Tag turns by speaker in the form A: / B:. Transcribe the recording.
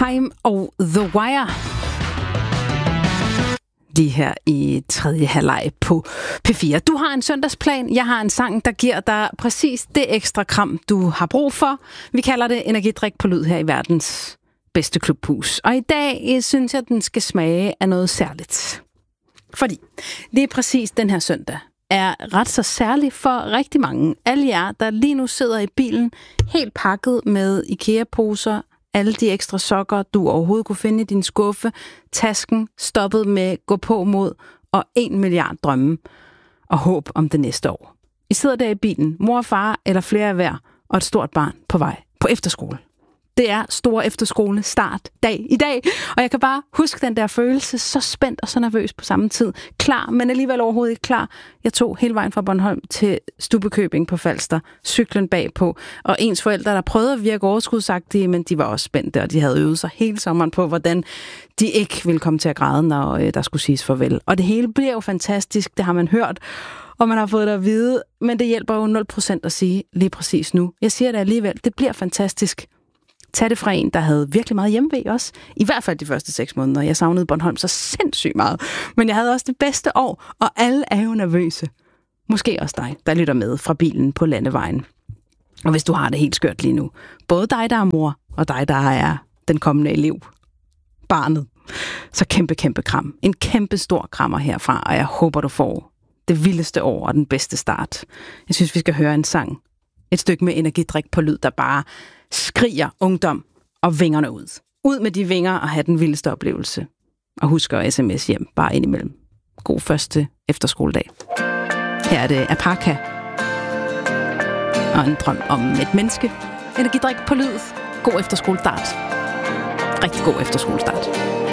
A: Haim og The Wire. Lige her i tredje halvleg på P4. Du har en søndagsplan, jeg har en sang, der giver dig præcis det ekstra kram, du har brug for. Vi kalder det energidrik på lyd her i verdens bedste klubhus. Og i dag synes jeg, den skal smage af noget særligt. Fordi det er præcis den her søndag er ret så særlig for rigtig mange. Alle jer, der lige nu sidder i bilen, helt pakket med IKEA-poser, alle de ekstra sokker, du overhovedet kunne finde i din skuffe, tasken stoppet med gå på mod og 1 milliard drømme og håb om det næste år. I sidder der i bilen, mor og far eller flere af hver, og et stort barn på vej på efterskole. Det er store efterskole start dag i dag, og jeg kan bare huske den der følelse, så spændt og så nervøs på samme tid. Klar, men alligevel overhovedet ikke klar. Jeg tog hele vejen fra Bornholm til Stubbekøbing på Falster, cyklen bagpå, og ens forældre, der prøvede at virke overskudsagtige, men de var også spændte, og de havde øvet sig hele sommeren på, hvordan de ikke ville komme til at græde, når der skulle siges farvel. Og det hele bliver jo fantastisk, det har man hørt, og man har fået det at vide, men det hjælper jo 0% at sige lige præcis nu. Jeg siger det alligevel, det bliver fantastisk. Tag det fra en, der havde virkelig meget hjemmevæg også. I hvert fald de første 6 måneder. Jeg savnede Bornholm så sindssygt meget. Men jeg havde også det bedste år, og alle er jo nervøse. Måske også dig, der lytter med fra bilen på landevejen. Og hvis du har det helt skørt lige nu. Både dig, der er mor, og dig, der er den kommende elev. Barnet. Så kæmpe kram. En kæmpe stor krammer herfra, og jeg håber, du får det vildeste år og den bedste start. Jeg synes, vi skal høre en sang. Et stykke med energidrik på lyd, der bare skriger ungdom og vingerne ud. Ud med de vinger og have den vildeste oplevelse. Og husk at sms hjem bare indimellem. God første efterskoledag. Her er det Apaka. Og en drøm om et menneske. Energidrik på lyd. God efterskolestart. Rigtig god efterskolestart.